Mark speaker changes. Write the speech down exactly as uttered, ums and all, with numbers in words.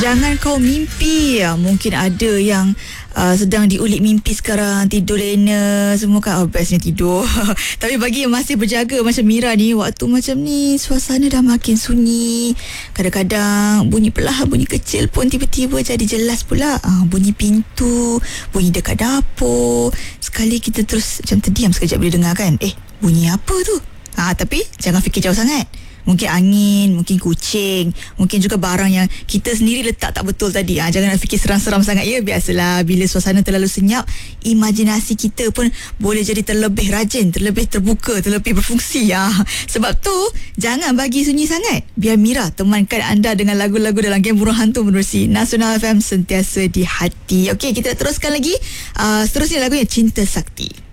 Speaker 1: Jangan kau mimpi. Ya, mungkin ada yang uh, sedang diulik mimpi sekarang, tidur lena semua kan. Oh, bestnya tidur. Tapi bagi yang masih berjaga macam Mira ni, waktu macam ni suasana dah makin sunyi. Kadang-kadang bunyi perlahan, bunyi kecil pun tiba-tiba jadi jelas pula. uh, Bunyi pintu, bunyi dekat dapur. Sekali kita terus macam terdiam sekejap bila dengar kan, eh bunyi apa tu? Ah, tapi jangan fikir jauh sangat. Mungkin angin, mungkin kucing, mungkin juga barang yang kita sendiri letak tak betul tadi. Ah, jangan nak fikir seram-seram sangat ya. Biasalah, bila suasana terlalu senyap, imajinasi kita pun boleh jadi terlebih rajin, terlebih terbuka, terlebih berfungsi. Ah, sebab tu jangan bagi sunyi sangat. Biar Mira temankan anda dengan lagu-lagu dalam game Burung Hantu menerusi Nasional F M, sentiasa di hati. Okey, kita teruskan lagi. Uh, seterusnya lagunya Cinta Sakti.